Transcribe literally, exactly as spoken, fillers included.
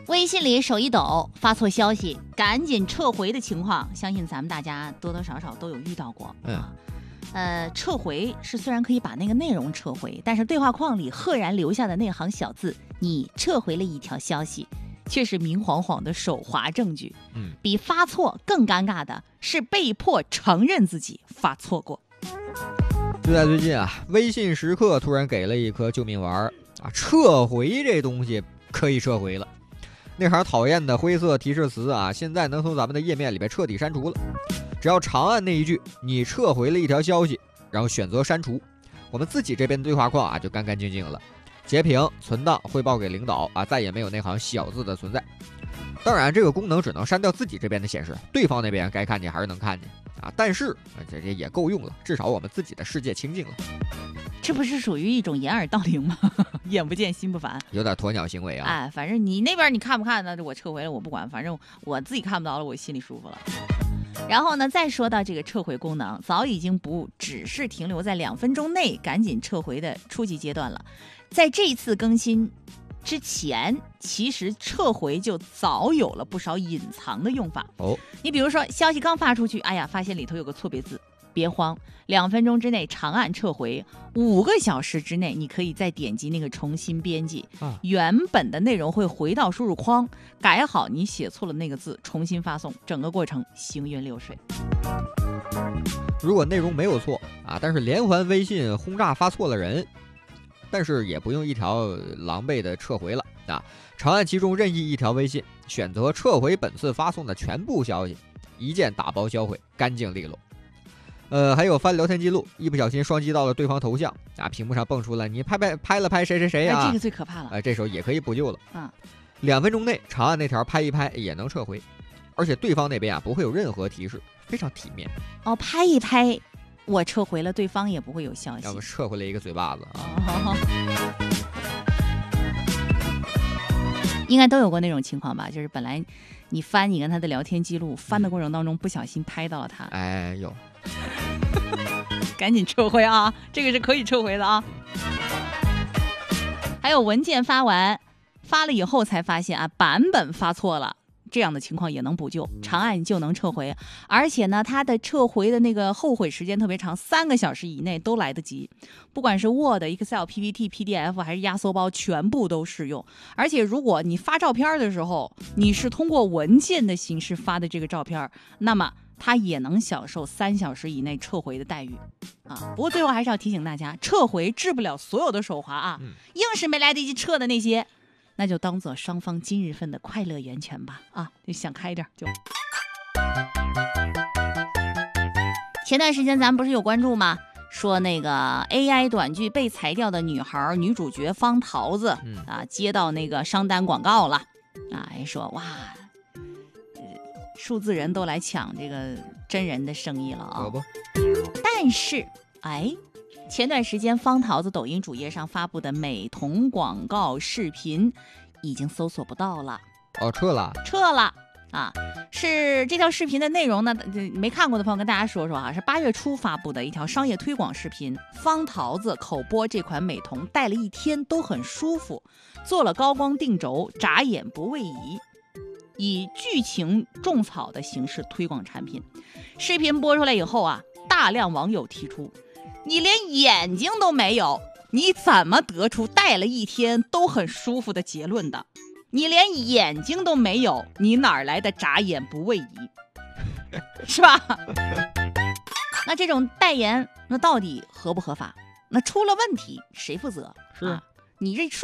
微信里手一抖发错消息，赶紧撤回的情况，相信咱们大家多多少少都有遇到过。嗯，呃，撤回是虽然可以把那个内容撤回，但是对话框里赫然留下的那行小字“你撤回了一条消息”，却是明晃晃的手滑证据。嗯，比发错更尴尬的是被迫承认自己发错过。 就在最近啊，微信时刻突然给了一颗救命丸啊，撤回这东西可以撤回了。那行讨厌的灰色提示词啊，现在能从咱们的页面里边彻底删除了。只要长按那一句“你撤回了一条消息”，然后选择删除，我们自己这边对话框啊就干干净净了。截屏、存档、汇报给领导啊，再也没有那行小字的存在。当然，这个功能只能删掉自己这边的显示，对方那边该看见还是能看见啊。但是这这也够用了，至少我们自己的世界清净了。 这不是属于一种掩耳盗铃吗？眼不见心不烦， 有点鸵鸟行为啊！ 哎，反正你那边你看不看呢？我撤回了，我不管，反正我自己看不到了，我心里舒服了。然后呢，再说到这个撤回功能，早已经不只是停留在两分钟内赶紧撤回的初级阶段了。在这一次更新之前，其实撤回就早有了不少隐藏的用法。哦，你比如说消息刚发出去，哎呀，发现里头有个错别字。别慌，两分钟之内长按撤回，五个小时之内你可以再点击那个重新编辑，啊、原本的内容会回到输入框，改好你写错了那个字，重新发送，整个过程行云流水。 如果内容没有错啊，但是连环微信轰炸发错了人，但是也不用一条狼狈的撤回了啊，长按其中任意一条微信，选择撤回本次发送的全部消息，一键打包销毁，干净利落。呃，还有翻聊天记录，一不小心双击到了对方头像啊，屏幕上蹦出了你拍拍拍了拍谁谁谁啊， 哎、这个最可怕了。 呃，这时候也可以补救了。 嗯， 两分钟内长按那条拍一拍也能撤回，而且对方那边啊不会有任何提示，非常体面。 哦，拍一拍，我撤回了，对方也不会有消息。 要不撤回来一个嘴巴子啊。 哦，应该都有过那种情况吧？就是本来你翻你跟他的聊天记录，翻的过程当中不小心拍到了他。 哎，有。 赶紧撤回啊！这个是可以撤回的啊。还有文件发完，发了以后才发现啊，版本发错了，这样的情况也能补救，长按就能撤回。而且呢，它的撤回的那个后悔时间特别长，三个小时以内都来得及。不管是 Word、Excel、P P T、P D F 还是压缩包，全部都适用。而且如果你发照片的时候，你是通过文件的形式发的这个照片，那么他也能享受三小时以内撤回的待遇啊！不过最后还是要提醒大家，撤回治不了所有的手滑啊，嗯、硬是没来得及撤的那些，那就当做双方今日份的快乐源泉吧啊！就想开点就。前段时间咱们不是有关注吗？说那个 A I 短剧被裁掉的女孩女主角方桃子、嗯、啊，接到那个商单广告了啊，还说哇。数字人都来抢这个真人的生意了啊！但是，哎，前段时间方桃子抖音主页上发布的美瞳广告视频已经搜索不到了。 哦，撤了， 撤了啊！是这条视频的内容呢？没看过的朋友跟大家说说啊，是八月初发布的一条商业推广视频。方桃子口播这款美瞳戴了一天都很舒服，做了高光定轴，眨眼不位移。以剧情种草的形式推广产品。视频播出来以后啊，大量网友提出，你连眼睛都没有，你怎么得出戴了一天都很舒服的结论的？你连眼睛都没有，你哪来的眨眼不位移？是吧？那这种代言，那到底合不合法？那出了问题谁负责？ 是、 啊、你这